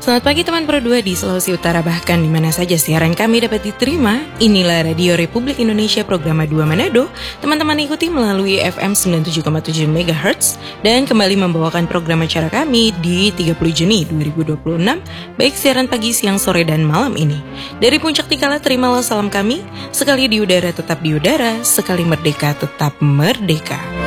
Selamat pagi teman Pro 2 di Sulawesi Utara, bahkan di mana saja siaran kami dapat diterima. Inilah Radio Republik Indonesia Program 2 Manado. Teman-teman ikuti melalui FM 97,7 MHz dan kembali membawakan program acara kami di 30 Juni 2026, baik siaran pagi, siang, sore, dan malam ini. Dari Puncak Tikala, terimalah salam kami. Sekali di udara tetap di udara, sekali merdeka tetap merdeka.